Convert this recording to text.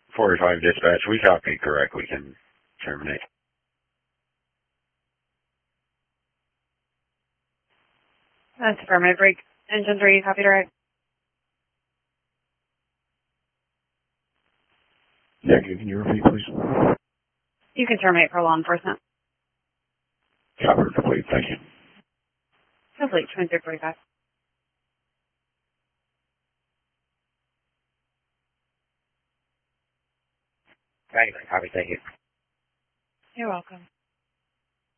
45 dispatch, we copy correct. We can terminate. That's affirmative. Break. Engine 3, copy direct. Negative, can you repeat, please? You can terminate for law enforcement. Copy complete, thank you. Complete, 2345. Thank you. Copy, thank you. You're welcome.